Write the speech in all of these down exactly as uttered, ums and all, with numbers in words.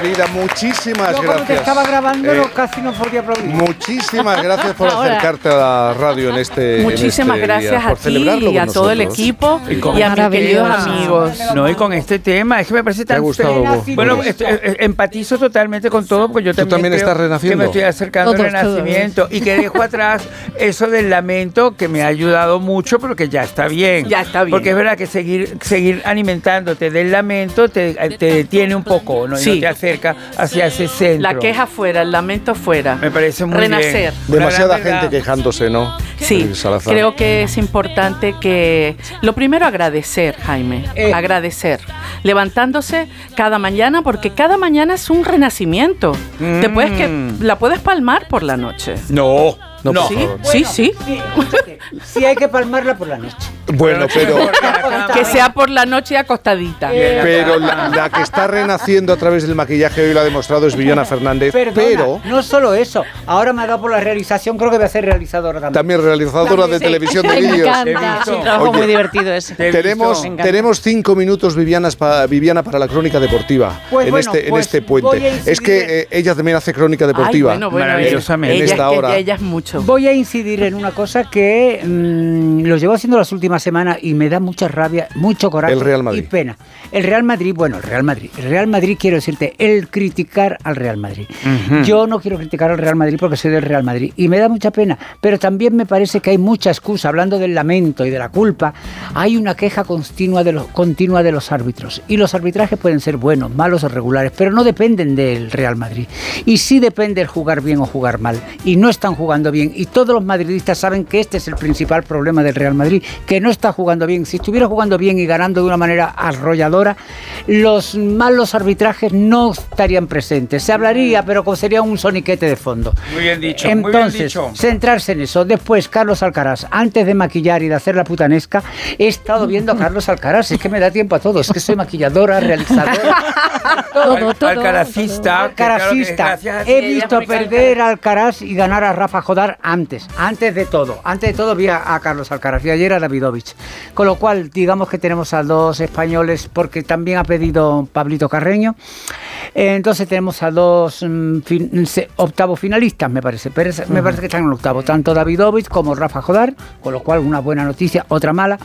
Margarida, muchísimas Yo, gracias. cuando te estaba grabando, Eh, no, casi no podía aplaudir. Muchísimas gracias por Ahora. acercarte a la radio en este Muchísimas en este gracias día, a por ti celebrarlo y a con todo el nosotros. equipo Y con- y a mis queridos Maravilloso. amigos. No, y con este tema, es que me parece ¿Te ha tan gustado, feo. Hugo? Bueno, est- eh, empatizo totalmente con todo, porque yo ¿Tú también, también creo estás renaciendo? que me estoy acercando al Todos, renacimiento y que dejo atrás eso del lamento que me ha ayudado mucho, pero que ya está bien. Ya está bien. Porque es verdad que seguir seguir alimentándote del lamento te, te detiene un poco, ¿no? Y Sí. no te acerca hacia ese centro. La queja fuera, el lamento fuera. me parece muy Renacer. bien. Una Demasiada gran verdad. gente quejándose, ¿no? Sí, Salazar. creo que es importante que lo primero agradecer, Jaime, Eh. agradecer, levantándose cada mañana porque cada mañana es un renacimiento. Te puedes que la puedes palmar por la noche. No, No, no. por Sí, favor. sí, sí. Sí, escúchate, sí hay que palmarla por la noche. Bueno, pero Que sea por la noche acostadita. Eh, pero la, la que está renaciendo a través del maquillaje hoy lo ha demostrado es Viviana Fernández, Perdona, pero no solo eso. Ahora me ha dado por la realización, creo que voy a ser realizadora también. también realizadora de televisión de Me vídeos. encanta. He Es un trabajo Oye, muy divertido ese. Te he visto. Tenemos, Me encanta. tenemos cinco minutos, Vivianas pa- Viviana, para la crónica deportiva Pues en, bueno, este, en pues este voy puente. a incidir Es que eh, ella también hace crónica deportiva. Ay, bueno, bueno, Maravillosamente. ella, En esta es que hora. ella es mucho. Voy a incidir en una cosa que mm, lo llevo haciendo las últimas semanas y me da mucha rabia, mucho coraje El Real Madrid. y pena. El Real Madrid, bueno, el Real Madrid. El Real Madrid, quiero decirte, el criticar al Real Madrid. Yo no quiero criticar al Real Madrid porque soy del Real Madrid y me da mucha pena, pero también me parece que hay mucha excusa, hablando del lamento y de la culpa, hay una queja continua de los, continua de los árbitros y los arbitrajes pueden ser buenos, malos o regulares, pero no dependen del Real Madrid. Y sí depende el jugar bien o jugar mal y no están jugando bien y todos los madridistas saben que este es el principal problema del Real Madrid, que no está jugando bien. Si estuviera jugando bien y ganando de una manera arrolladora, los malos arbitrajes no estarían presentes. Se hablaría, pero sería un soniquete de fondo. Muy bien dicho, muy bien Entonces, dicho. centrarse en eso. Después, Carlos Alcaraz, antes de maquillar y de hacer la putanesca, he estado viendo a Carlos Alcaraz. Es que me da tiempo a todo. Es que soy maquilladora, realizadora. Todo, todo. Alcaracista. que claro que Alcarazista. gracias a ti He ella visto fue perder a Alcaraz y ganar a Rafa Jodar antes, antes de todo. Antes de todo vi a, a Carlos Alcaraz y ayer a Davidovich. Con lo cual, digamos que tenemos a dos españoles, porque también ha pedido Pablito Carreño. Eh, Entonces tenemos a dos mm, fin- se- octavos finalistas, me parece. Pero es- me parece que están en octavo, tanto Davidovich como Rafa Jodar, con lo cual una buena noticia, otra mala.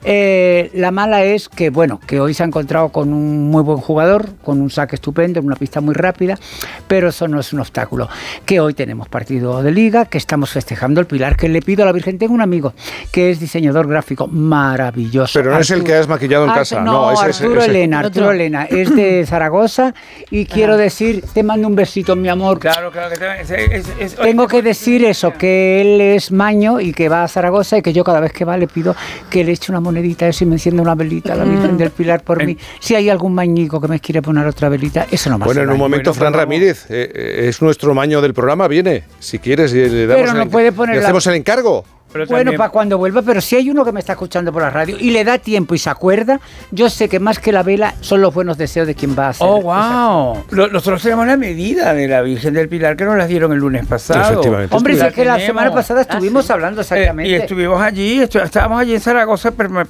Eh, la mala es que, bueno, que hoy se ha encontrado con un muy buen jugador, con un saque estupendo, en una pista muy rápida, pero eso no es un obstáculo. Que hoy tenemos partido de liga, que estamos festejando el Pilar, que le pido a la Virgen. Tengo un amigo que es diseñador gráfico maravilloso. Pero no es el que has maquillado en Artu- casa, no, no, ese- ese- Arturo ese. Elena, Arturo Otro. Elena, es de Zaragoza y quiero decir, te mando un besito, mi amor. Claro, claro que te- es- es- es- Tengo que decir eso, que él es maño y que va a Zaragoza y que yo cada vez que va le pido que le eche una monedita eso y me encienda una velita a la Virgen del Pilar por mí. Si hay algún mañico que me quiere poner otra velita, eso no me Bueno, hace en un daño. momento, Bueno, Fran pero- Ramírez, eh, eh, es nuestro maño del programa, viene. Si quieres, y le damos Pero no el, puede poner le la- hacemos el encargo. Pero Bueno, también- para cuando vuelva, pero si hay uno que me está escuchando por la radio y le da tiempo y se acuerda, yo sé que más que la vela son los buenos deseos de quien va a hacer. Oh, esa- wow. Lo- Nosotros tenemos la medida de la Virgen del Pilar que nos la dieron el lunes pasado. Efectivamente. Hombre, si La es que la tenemos. semana pasada estuvimos hablando Eh, exactamente. y estuvimos allí, estu- estábamos allí en Zaragoza, pero me-